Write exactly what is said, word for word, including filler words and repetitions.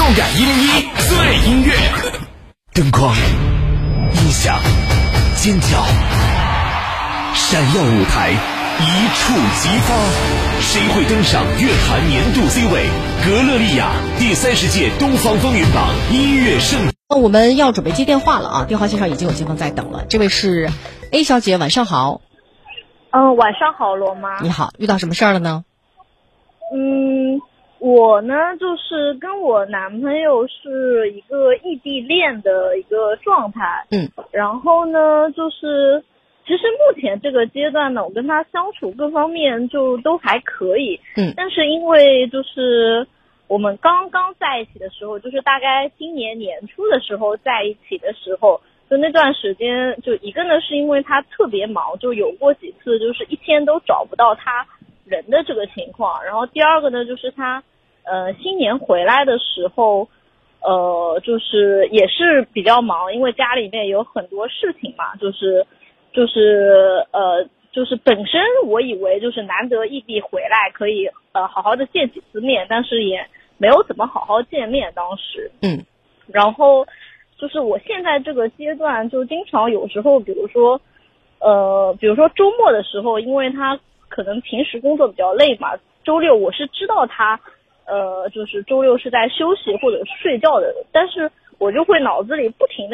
动感一零一最音乐，灯光、音响、尖叫，闪耀舞台一触即发，谁会登上乐坛年度 C 位？格勒利亚第三十届东方风云榜音乐盛。 我们要准备接电话了啊，电话线上已经有街坊在等了。这位是 A 小姐，晚上好。 嗯、呃，晚上好，罗妈。 你好，遇到什么事儿了呢？ 嗯，我呢就是跟我男朋友是一个异地恋的一个状态。 嗯，然后呢就是其实目前这个阶段呢，我跟他相处各方面就都还可以。 嗯， 但是因为就是我们刚刚在一起的时候，就是大概今年年初的时候在一起的时候，就那段时间，就一个呢是因为他特别忙，就有过几次就是一天都找不到他人的这个情况。然后第二个呢就是他呃新年回来的时候，呃就是也是比较忙，因为家里面有很多事情嘛，就是就是呃就是本身我以为就是难得异地回来可以呃好好的见几次面，但是也没有怎么好好见面当时。 嗯， 然后就是我现在这个阶段就经常有时候比如说呃比如说周末的时候，因为他可能平时工作比较累嘛，周六我是知道他呃就是周六是在休息或者睡觉的，但是我就会脑子里不停的